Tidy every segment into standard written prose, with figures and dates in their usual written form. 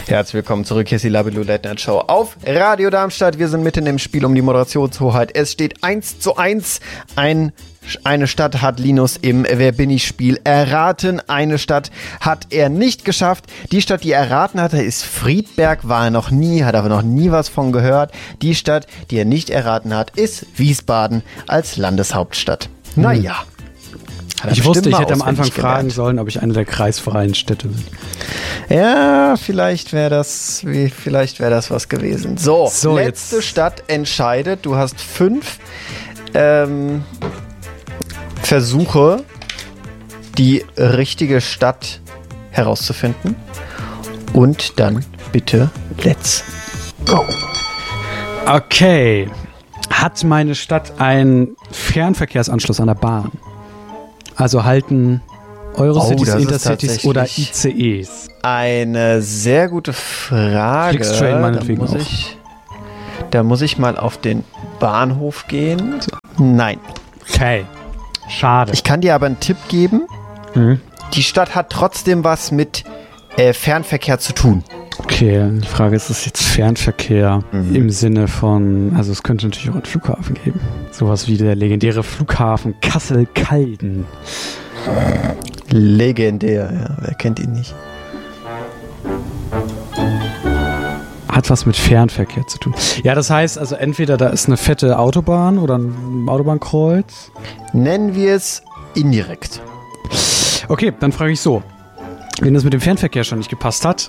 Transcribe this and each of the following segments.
Herzlich willkommen zurück, hier ist die Labello Late Night Show auf Radio Darmstadt. Wir sind mitten im Spiel um die Moderationshoheit. Es steht 1:1. Eine Stadt hat Linus im Wer bin ich Spiel erraten. Eine Stadt hat er nicht geschafft. Die Stadt, die er erraten hatte, ist Friedberg. War er noch nie, hat aber noch nie was von gehört. Die Stadt, die er nicht erraten hat, ist Wiesbaden als Landeshauptstadt. Naja. Ich wusste, ich hätte am Anfang fragen sollen, ob ich eine der kreisfreien Städte bin. Ja, vielleicht wäre das was gewesen. So letzte jetzt. Stadt entscheidet. Du hast 5 Versuche, die richtige Stadt herauszufinden. Und dann bitte let's go. Okay. Hat meine Stadt einen Fernverkehrsanschluss an der Bahn? Also halten Eurocities, Intercities oder ICEs? Eine sehr gute Frage. Flixtrain meinetwegen auch. Da muss ich mal auf den Bahnhof gehen. Nein. Okay. Schade. Ich kann dir aber einen Tipp geben. Mhm. Die Stadt hat trotzdem was mit Fernverkehr zu tun. Okay, die Frage ist es jetzt Fernverkehr im Sinne von, also es könnte natürlich auch einen Flughafen geben. Sowas wie der legendäre Flughafen Kassel-Calden. Legendär, ja. Wer kennt ihn nicht? Hat was mit Fernverkehr zu tun. Ja, das heißt also entweder da ist eine fette Autobahn oder ein Autobahnkreuz. Nennen wir es indirekt. Okay, dann frage ich so. Wenn das mit dem Fernverkehr schon nicht gepasst hat,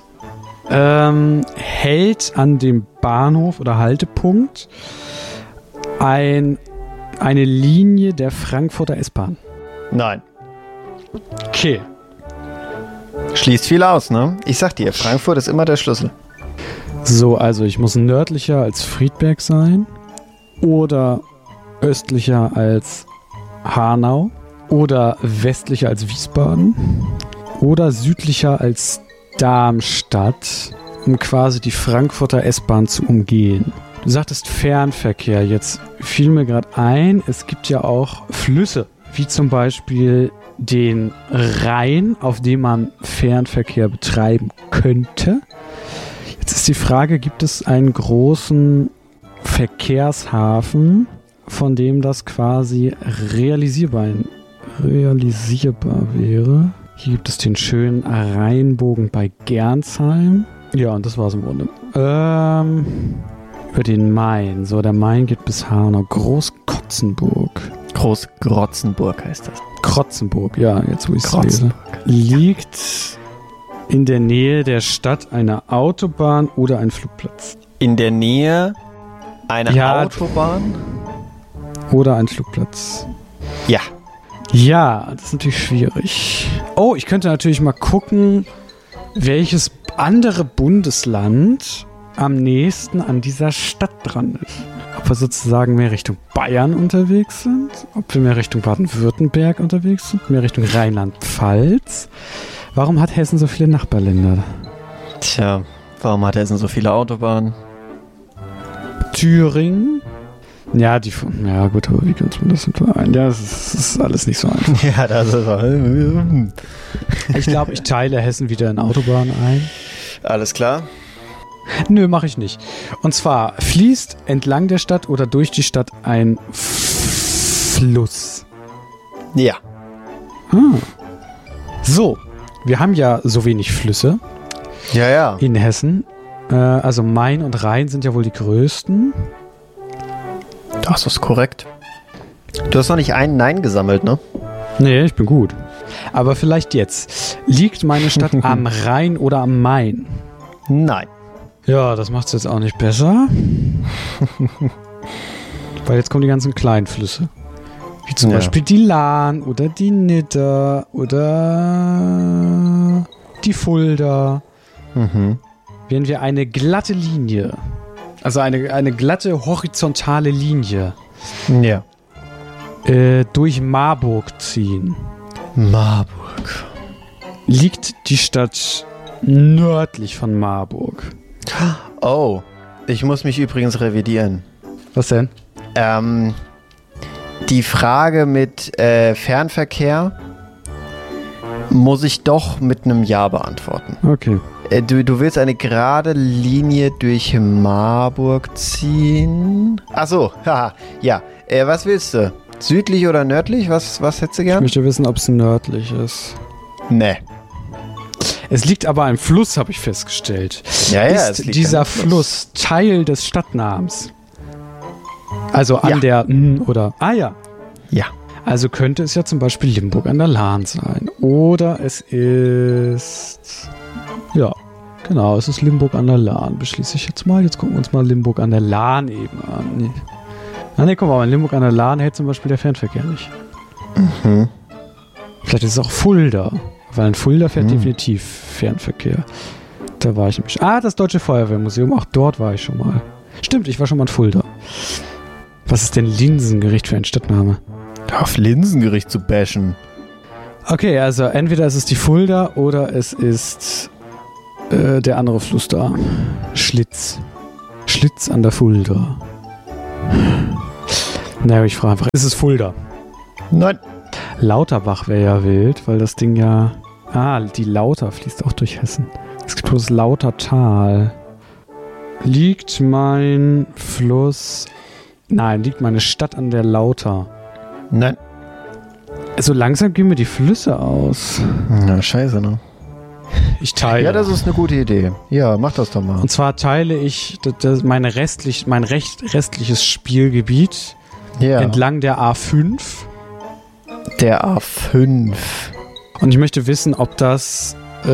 hält an dem Bahnhof oder Haltepunkt eine Linie der Frankfurter S-Bahn? Nein. Okay. Schließt viel aus, ne? Ich sag dir, Frankfurt ist immer der Schlüssel. So, also ich muss nördlicher als Friedberg sein oder östlicher als Hanau oder westlicher als Wiesbaden oder südlicher als Darmstadt, um quasi die Frankfurter S-Bahn zu umgehen. Du sagtest Fernverkehr, jetzt fiel mir gerade ein, es gibt ja auch Flüsse, wie zum Beispiel den Rhein, auf dem man Fernverkehr betreiben könnte. Jetzt ist die Frage, gibt es einen großen Verkehrshafen, von dem das quasi realisierbar wäre? Hier gibt es den schönen Rheinbogen bei Gernsheim. Ja, und das war's im Grunde. Über den Main. So, der Main geht bis Hanau. Großkotzenburg. Großgrotzenburg heißt das. Krotzenburg, ja, jetzt wo ich es lese. Liegt in der Nähe der Stadt eine Autobahn oder ein Flugplatz? In der Nähe einer Autobahn? Oder ein Flugplatz. Ja. Ja, das ist natürlich schwierig. Oh, ich könnte natürlich mal gucken, welches andere Bundesland am nächsten an dieser Stadt dran ist. Ob wir sozusagen mehr Richtung Bayern unterwegs sind, ob wir mehr Richtung Baden-Württemberg unterwegs sind, mehr Richtung Rheinland-Pfalz. Warum hat Hessen so viele Nachbarländer? Tja, warum hat Hessen so viele Autobahnen? Thüringen? Ja, gut, aber wie kannst man das ein? Ja, das ist alles nicht so einfach. Ja, das ist Ich glaube, ich teile Hessen wieder in Autobahnen ein. Alles klar. Nö, mache ich nicht. Und zwar fließt entlang der Stadt oder durch die Stadt ein Fluss. Ja. So, wir haben ja so wenig Flüsse. Ja. In Hessen. Also Main und Rhein sind ja wohl die größten. Das ist korrekt. Du hast noch nicht einen Nein gesammelt, ne? Nee, ich bin gut. Aber vielleicht jetzt. Liegt meine Stadt am Rhein oder am Main? Nein. Ja, das macht es jetzt auch nicht besser. Weil jetzt kommen die ganzen kleinen Flüsse. Wie zum Beispiel die Lahn oder die Nidder oder die Fulda. Wenn wir eine glatte Linie, also eine glatte horizontale Linie durch Marburg ziehen. Marburg. Liegt die Stadt nördlich von Marburg? Oh, ich muss mich übrigens revidieren. Was denn? Die Frage mit Fernverkehr Muss ich doch mit einem Ja beantworten. Okay. Du willst eine gerade Linie durch Marburg ziehen? Achso, haha, ja. Was willst du? Südlich oder nördlich? Was hättest du Ich gern? möchte wissen, ob es nördlich ist. Nee. Es liegt aber am Fluss, habe ich festgestellt. Ja, es Ist liegt dieser am Fluss. Fluss Teil des Stadtnamens? Also an Ja. der... Oder... Ah ja. Ja. Also könnte es ja zum Beispiel Limburg an der Lahn sein. Oder es ist... Ja, genau, es ist Limburg an der Lahn. Beschließe ich jetzt mal. Jetzt gucken wir uns mal Limburg an der Lahn eben an. Nee. Guck mal, in Limburg an der Lahn hält zum Beispiel der Fernverkehr nicht. Mhm. Vielleicht ist es auch Fulda. Weil in Fulda fährt definitiv Fernverkehr. Da war ich nämlich. Das Deutsche Feuerwehrmuseum. Auch dort war ich schon mal. Stimmt, ich war schon mal in Fulda. Was ist denn Linsengericht für ein Stadtname? Auf Linsengericht zu bashen. Okay, also entweder ist es die Fulda oder es ist der andere Fluss da. Schlitz. Schlitz an der Fulda. Naja, ich frage einfach, ist es Fulda? Nein. Lauterbach wäre ja wild, weil das Ding ja... die Lauter fließt auch durch Hessen. Es gibt bloß Lautertal. Liegt mein Fluss... Nein, liegt meine Stadt an der Lauter. Nein. So langsam gehen mir die Flüsse aus. Na, scheiße, ne? Ich teile. Ja, das ist eine gute Idee. Ja, mach das doch mal. Und zwar teile ich mein restliches Spielgebiet Ja. entlang der A5. Der A5. Und ich möchte wissen, ob das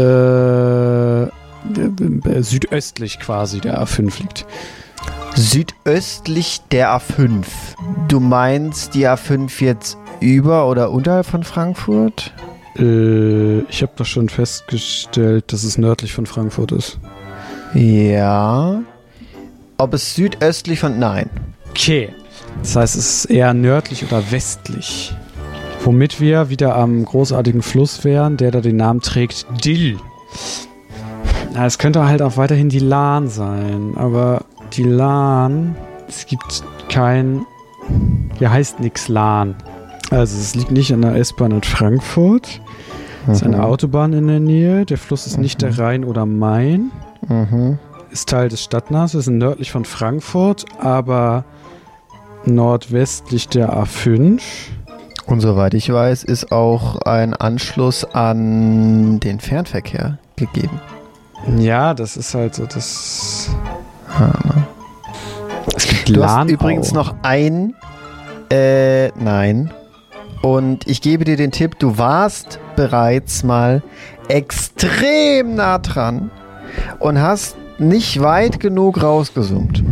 südöstlich quasi der A5 liegt. Südöstlich der A5. Du meinst die A5 jetzt über oder unterhalb von Frankfurt? Ich habe doch schon festgestellt, dass es nördlich von Frankfurt ist. Ja. Ob es südöstlich von... Nein. Okay. Das heißt, es ist eher nördlich oder westlich. Womit wir wieder am großartigen Fluss wären, der da den Namen trägt, Dill. Es könnte halt auch weiterhin die Lahn sein, aber die Lahn, es gibt kein... Hier heißt nix Lahn. Also es liegt nicht an der S-Bahn in Frankfurt. Es ist eine Autobahn in der Nähe. Der Fluss ist nicht der Rhein oder Main. Mhm. Ist Teil des Stadtnamens. Wir sind nördlich von Frankfurt, aber nordwestlich der A5. Und soweit ich weiß, ist auch ein Anschluss an den Fernverkehr gegeben. Ja, das ist halt so das... Ne? Es gibt Du hast Lahnau. übrigens noch ein... nein. Und ich gebe dir den Tipp, du warst bereits mal extrem nah dran und hast nicht weit genug rausgezoomt.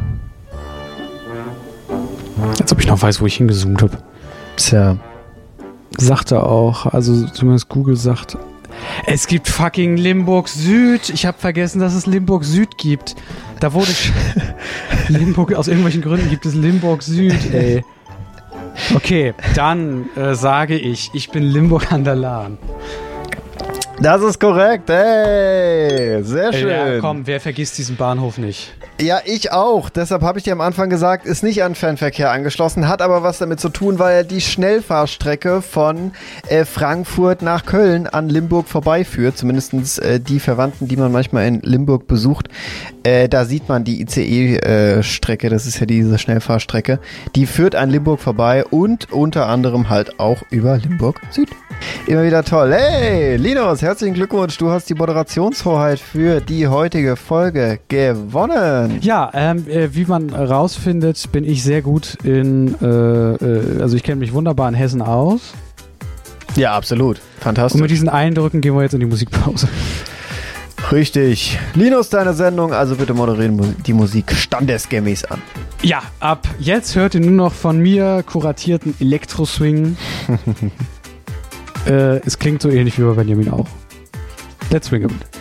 Als ob ich noch weiß, wo ich hingezoomt habe. Tja. Sagt er auch. Also zumindest Google sagt... Es gibt fucking Limburg Süd. Ich habe vergessen, dass es Limburg Süd gibt. Da wurde ich... Limburg, aus irgendwelchen Gründen gibt es Limburg Süd, ey. Okay, dann sage ich bin Limburg an der Lahn. Das ist korrekt, ey. Sehr schön. Ja, komm, wer vergisst diesen Bahnhof nicht? Ja, ich auch. Deshalb habe ich dir am Anfang gesagt, ist nicht an Fernverkehr angeschlossen, hat aber was damit zu tun, weil er die Schnellfahrstrecke von Frankfurt nach Köln an Limburg vorbeiführt. Zumindest die Verwandten, die man manchmal in Limburg besucht. Da sieht man die ICE-Strecke, das ist ja diese Schnellfahrstrecke. Die führt an Limburg vorbei und unter anderem halt auch über Limburg Süd. Immer wieder toll. Hey, Linus, herzlichen Glückwunsch. Du hast die Moderationshoheit für die heutige Folge gewonnen. Ja, wie man rausfindet, bin ich sehr gut also ich kenne mich wunderbar in Hessen aus. Ja, absolut. Fantastisch. Und mit diesen Eindrücken gehen wir jetzt in die Musikpause. Richtig. Linus, deine Sendung, also bitte moderieren die Musik standesgemäß an. Ja, ab jetzt hört ihr nur noch von mir kuratierten Elektro-Swing. Es klingt so ähnlich wie bei Benjamin auch. Let's swing a bit.